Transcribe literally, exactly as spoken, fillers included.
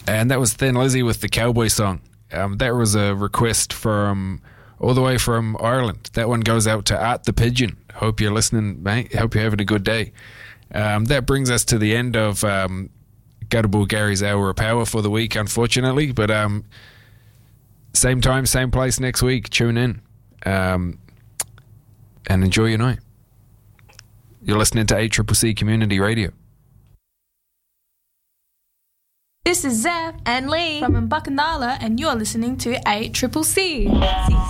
And that was Thin Lizzy with the Cowboy Song. Um, that was a request from all the way from Ireland. That one goes out to Art the Pigeon. Hope you're listening, mate. Hope you're having a good day. Um, that brings us to the end of um, Gutterball Gary's Hour of Power for the week, unfortunately. But um, same time, same place next week. Tune in um, and enjoy your night. You're listening to A C C C Community Radio. This is Zeph and Lee from Mbakandala, and you're listening to A C C C.